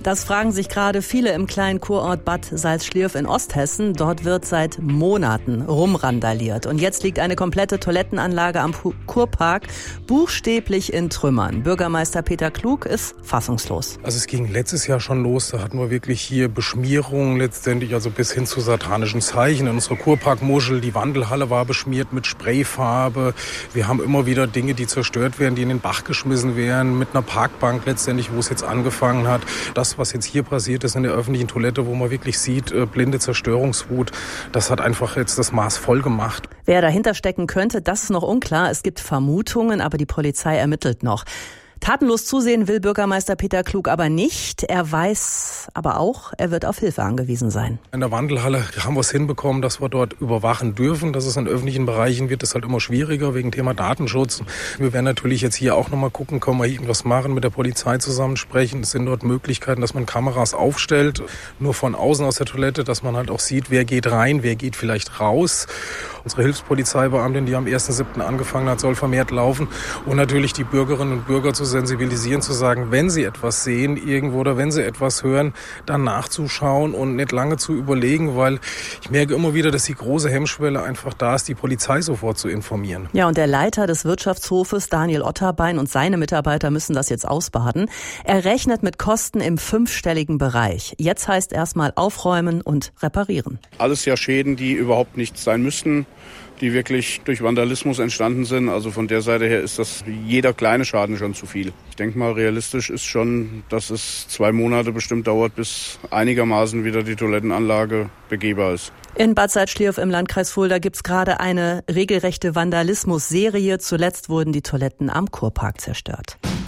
Das fragen sich gerade viele im kleinen Kurort Bad Salzschlirf in Osthessen. Dort wird seit Monaten rumrandaliert. Und jetzt liegt eine komplette Toilettenanlage am Kurpark buchstäblich in Trümmern. Bürgermeister Peter Klug ist fassungslos. Also es ging letztes Jahr schon los. Da hatten wir wirklich hier Beschmierungen letztendlich, also bis hin zu satanischen Zeichen. In unserer Kurparkmuschel, die Wandelhalle war beschmiert mit Sprayfarbe. Wir haben immer wieder Dinge, die zerstört werden, die in den Bach geschmissen werden. Mit einer Parkbank letztendlich, wo es jetzt angefangen hat. Das, was jetzt hier passiert ist in der öffentlichen Toilette, wo man wirklich sieht, blinde Zerstörungswut, das hat einfach jetzt das Maß voll gemacht. Wer dahinter stecken könnte, das ist noch unklar. Es gibt Vermutungen, aber die Polizei ermittelt noch. Tatenlos zusehen will Bürgermeister Peter Klug aber nicht. Er weiß aber auch, er wird auf Hilfe angewiesen sein. In der Wandelhalle haben wir es hinbekommen, dass wir dort überwachen dürfen. Das ist in öffentlichen Bereichen, wird es halt immer schwieriger wegen Thema Datenschutz. Wir werden natürlich jetzt hier auch nochmal gucken, können wir irgendwas machen, mit der Polizei zusammen sprechen. Es sind dort Möglichkeiten, dass man Kameras aufstellt, nur von außen aus der Toilette, dass man halt auch sieht, wer geht rein, wer geht vielleicht raus. Unsere Hilfspolizeibeamtin, die am 1.7. angefangen hat, soll vermehrt laufen. Und natürlich die Bürgerinnen und Bürger zu sensibilisieren, zu sagen, wenn sie etwas sehen irgendwo oder wenn sie etwas hören, dann nachzuschauen und nicht lange zu überlegen, weil ich merke immer wieder, dass die große Hemmschwelle einfach da ist, die Polizei sofort zu informieren. Ja, und der Leiter des Wirtschaftshofes, Daniel Otterbein, und seine Mitarbeiter müssen das jetzt ausbaden. Er rechnet mit Kosten im 5-stelligen Bereich. Jetzt heißt erstmal aufräumen und reparieren. Alles ja Schäden, die überhaupt nicht sein müssten, die wirklich durch Vandalismus entstanden sind. Also von der Seite her ist das jeder kleine Schaden schon zu viel. Ich denke mal, realistisch ist schon, dass es 2 Monate bestimmt dauert, bis einigermaßen wieder die Toilettenanlage begehbar ist. In Bad Salzschlirf im Landkreis Fulda gibt's gerade eine regelrechte Vandalismus-Serie. Zuletzt wurden die Toiletten am Kurpark zerstört.